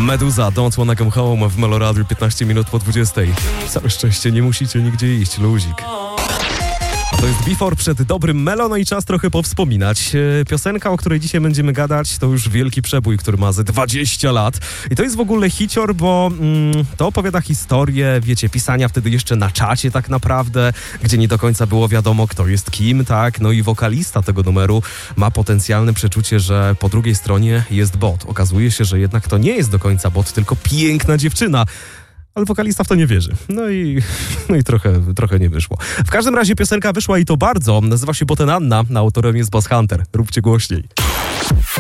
Meduza, Don't Wanna Come Home w Meloradiu 15 minut po 20. Całe szczęście, nie musicie nigdzie iść, luzik. A to jest Before przed dobrym Melo, no i czas trochę powspominać. Piosenka, o której dzisiaj będziemy gadać, to już wielki przebój, który ma ze 20 lat. I to jest w ogóle hicior, bo to opowiada historię, wiecie, pisania wtedy jeszcze na czacie tak naprawdę, gdzie nie do końca było wiadomo, kto jest kim, tak? No i wokalista tego numeru ma potencjalne przeczucie, że po drugiej stronie jest bot. Okazuje się, że jednak to nie jest do końca bot, tylko piękna dziewczyna. Ale wokalista w to nie wierzy. No i trochę nie wyszło. W każdym razie piosenka wyszła i to bardzo. Nazywa się Boten Anna, a autorem jest Bass Hunter. Róbcie głośniej.